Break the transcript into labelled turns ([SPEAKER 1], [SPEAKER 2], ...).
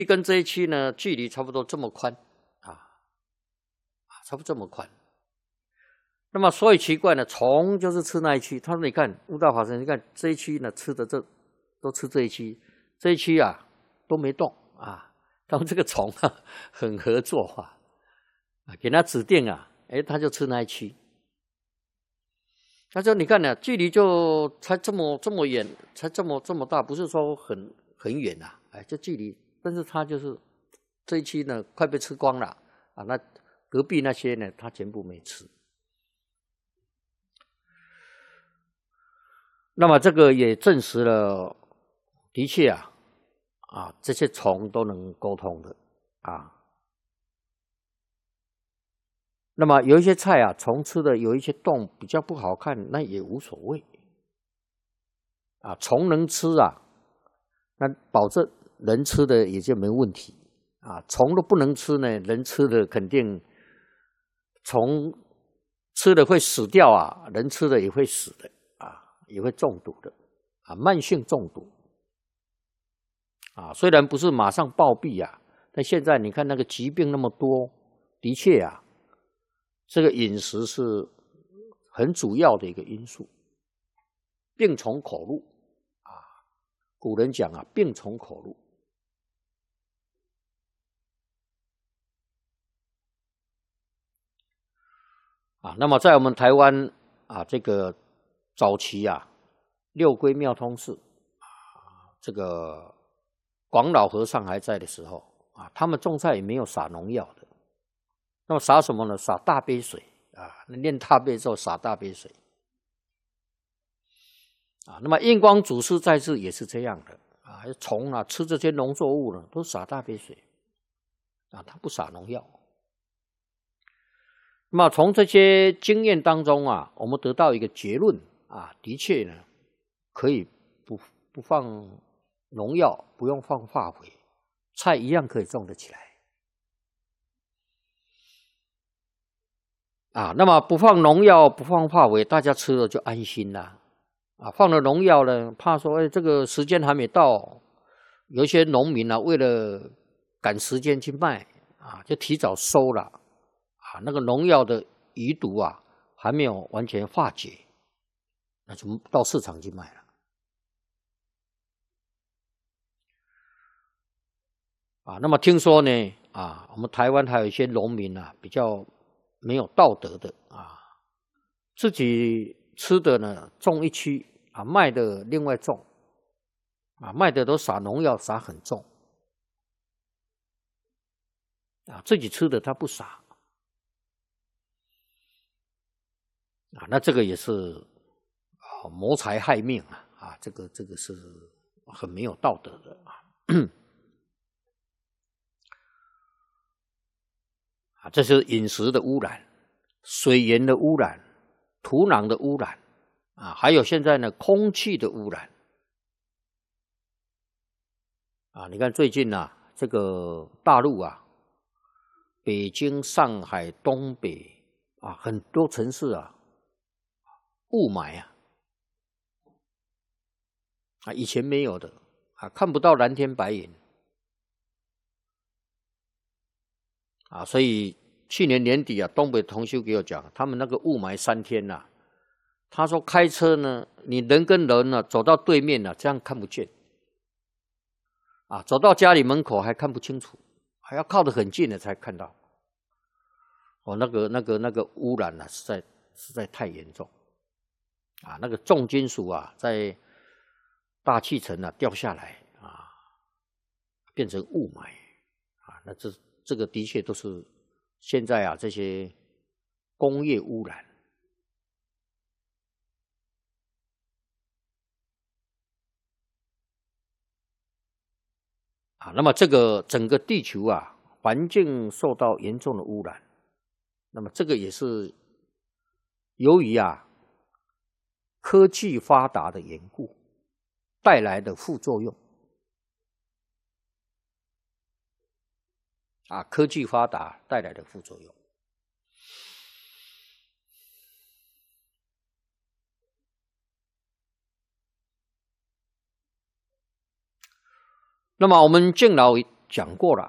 [SPEAKER 1] 跟这一区呢距离差不多这么宽差不多这么宽。那么所以奇怪呢，虫就是吃那一区。他说：“你看悟道法师，你看这一区呢吃的都吃这一区，这一区啊都没动啊。他们这个虫很合作给他指定他就吃那一区。他说：你看呢，距离就才这么远，才这么大，不是说很远这距离，但是他就是这一区呢快被吃光了那隔壁那些呢，他全部没吃。”那么这个也证实了，的确这些虫都能沟通的那么有一些菜虫吃的有一些洞比较不好看，那也无所谓虫能吃那保证人吃的也就没问题虫都不能吃呢，人吃的肯定虫吃的会死掉人吃的也会死的也会中毒的慢性中毒虽然不是马上暴毙但现在你看那个疾病那么多，的确这个饮食是很主要的一个因素。病从口入古人讲病从口入那么在我们台湾这个早期六龟妙通寺这个广老和尚还在的时候他们种菜也没有撒农药的。那么撒什么呢？撒大杯水念大悲咒撒大杯水那么印光祖师在世也是这样的虫吃这些农作物呢都撒大杯水他不撒农药。那么从这些经验当中我们得到一个结论的确呢可以不放农药，不用放化肥，菜一样可以种得起来那么不放农药不放化肥，大家吃了就安心了放了农药呢，怕说这个时间还没到，有一些农民为了赶时间去卖就提早收了那个农药的余毒还没有完全化解，那就到市场去卖了那么听说呢我们台湾还有一些农民比较没有道德的自己吃的呢种一区卖的另外种卖的都撒农药撒很重自己吃的他不撒那这个也是谋财害命这个是很没有道德的这是饮食的污染，水源的污染，土壤的污染还有现在呢空气的污染你看最近这个大陆北京、上海、东北很多城市雾霾以前没有的看不到蓝天白云所以去年年底东北同修给我讲，他们那个雾霾3天他说开车呢，你人跟人走到对面这样看不见走到家里门口还看不清楚，还要靠得很近的才看到那个污染实在太严重那个重金属在大气层掉下来变成雾霾那这个的确都是现在这些工业污染那么这个整个地球环境受到严重的污染，那么这个也是由于科技发达的缘故带来的副作用科技发达带来的副作用那么我们敬老讲过了